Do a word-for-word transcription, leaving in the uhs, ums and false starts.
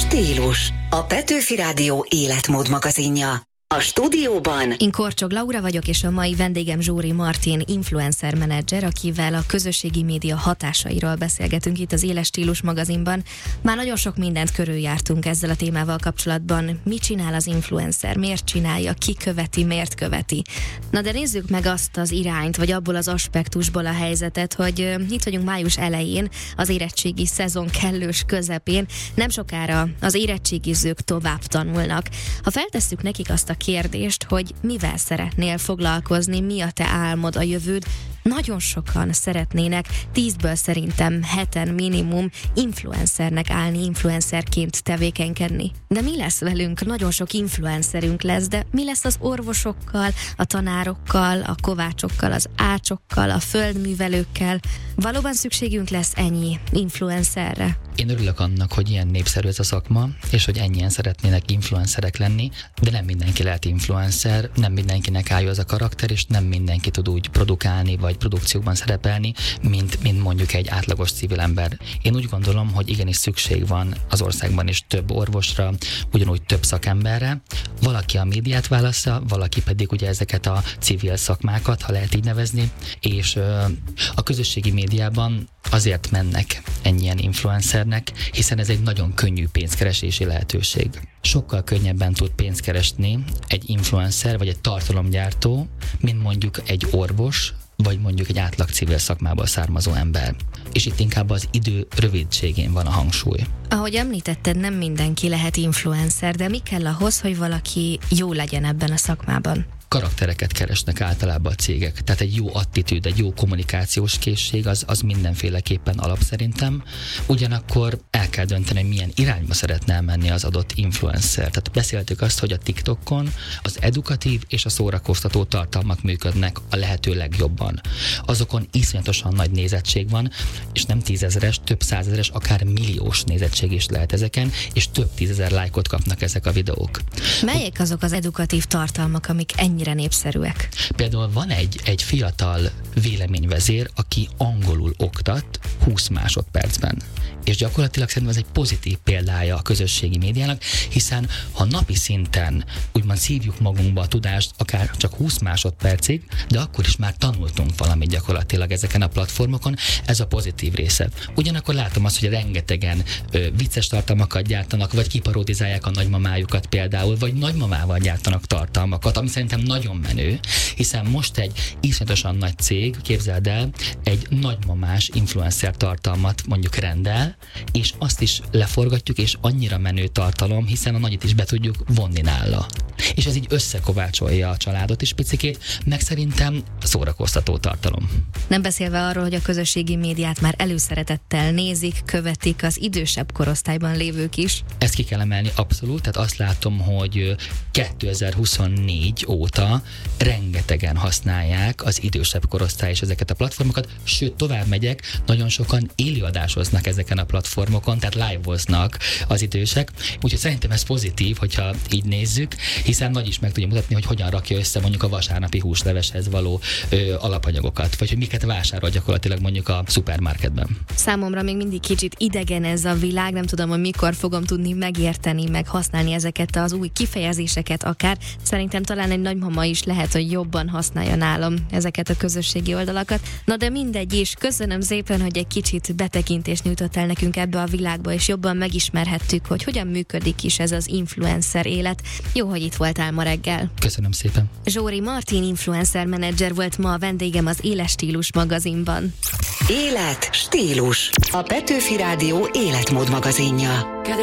stílus. A Petőfi Rádió életmód magazinja. A stúdióban én Korcsog Laura vagyok, és a mai vendégem Zsóri Martin, influencer menedzser, akivel a közösségi média hatásairól beszélgetünk itt az Éles Stílus magazinban. Már nagyon sok mindent körüljártunk ezzel a témával kapcsolatban. Mit csinál az influencer? Miért csinálja? Ki követi? Miért követi? Na de nézzük meg azt az irányt, vagy abból az aspektusból a helyzetet, hogy itt vagyunk május elején, az érettségi szezon kellős közepén. Nem sokára az érettségizők tovább tanulnak. Ha feltesszük nekik azt a kérdést, hogy mivel szeretnél foglalkozni, mi a te álmod, a jövőd, nagyon sokan szeretnének, tízből szerintem heten minimum influencernek állni, influencerként tevékenykedni. De mi lesz velünk? Nagyon sok influencerünk lesz, de mi lesz az orvosokkal, a tanárokkal, a kovácsokkal, az ácsokkal, a földművelőkkel? Valóban szükségünk lesz ennyi influencerre? Én örülök annak, hogy ilyen népszerű ez a szakma, és hogy ennyien szeretnének influencerek lenni, de nem mindenki lehet influencer, nem mindenkinek állja az a karakter, és nem mindenki tud úgy produkálni, vagy produkciókban szerepelni, mint, mint mondjuk egy átlagos civil ember. Én úgy gondolom, hogy igenis szükség van az országban is több orvosra, ugyanúgy több szakemberre. Valaki a médiát válassza, valaki pedig ugye ezeket a civil szakmákat, ha lehet így nevezni, és ö, a közösségi médiában azért mennek ennyien influencernek, hiszen ez egy nagyon könnyű pénzkeresési lehetőség. Sokkal könnyebben tud pénzt keresni egy influencer vagy egy tartalomgyártó, mint mondjuk egy orvos, vagy mondjuk egy átlag civil szakmából származó ember. És itt inkább az idő rövidségén van a hangsúly. Ahogy említetted, nem mindenki lehet influencer, de mi kell ahhoz, hogy valaki jó legyen ebben a szakmában? Karaktereket keresnek általában a cégek. Tehát egy jó attitűd, egy jó kommunikációs készség, az, az mindenféleképpen alap szerintem. Ugyanakkor el kell dönteni, hogy milyen irányba szeretne elmenni az adott influencer. Tehát beszéltük azt, hogy a TikTokon az edukatív és a szórakoztató tartalmak működnek a lehető legjobban. Azokon iszonyatosan nagy nézettség van, és nem tízezeres, több százezeres, akár milliós nézettség is lehet ezeken, és több tízezer lájkot kapnak ezek a videók. Melyek azok az edukatív tartalmak, amik ennyi népszerűek? Például van egy, egy fiatal véleményvezér, aki angolul oktat húsz másodpercben. És gyakorlatilag szerintem ez egy pozitív példája a közösségi médiának, hiszen ha napi szinten úgymond szívjuk magunkba a tudást, akár csak húsz másodpercig, de akkor is már tanultunk valamit gyakorlatilag ezeken a platformokon, ez a pozitív része. Ugyanakkor látom azt, hogy rengetegen ö, vicces tartalmakat gyártanak, vagy kiparodizálják a nagymamájukat például, vagy nagymamával gyártanak tartalmakat, ami szerintem nagyon menő, hiszen most egy iszonyatosan nagy cég, képzeld el, egy nagymamás influencer tartalmat mondjuk rendel, és azt is leforgatjuk, és annyira menő tartalom, hiszen a nagyit is be tudjuk vonni nála. És ez így összekovácsolja a családot is picikét, meg szerintem szórakoztató tartalom. Nem beszélve arról, hogy a közösségi médiát már előszeretettel nézik, követik az idősebb korosztályban lévők is. Ezt ki kell emelni abszolút, tehát azt látom, hogy kétezer-huszonnégy óta rengetegen használják az idősebb korosztály és ezeket a platformokat, sőt tovább megyek, nagyon sokan élőadásoznak ezeken a platformokon, tehát live-oznak az idősek, úgyhogy szerintem ez pozitív, hogyha így nézzük, hiszen nagy is meg tudja mutatni, hogy hogyan rakja össze mondjuk a vasárnapi húsleveshez való ö, alapanyagokat, vagy hogy miket vásárol gyakorlatilag mondjuk a szupermarketben. Számomra még mindig kicsit idegen ez a világ, nem tudom, hogy mikor fogom tudni megérteni, meg használni ezeket az új kifejezéseket akár. Szerintem talán egy nagymama is lehet, hogy jobban használja nálam ezeket a közösségi oldalakat. Na de mindegy is, köszönöm szépen, hogy egy kicsit betekintést nyújtott el nekünk ebbe a világba, és jobban megismerhettük, hogy hogyan működik is ez az influencer élet. Jó, hogy itt voltál ma reggel. Köszönöm szépen. Zsóri Martin influencer menedzser volt ma a vendégem az Éles Stílus magazinban. Élet, stílus. A Petőfi Rádió életmód magazinja.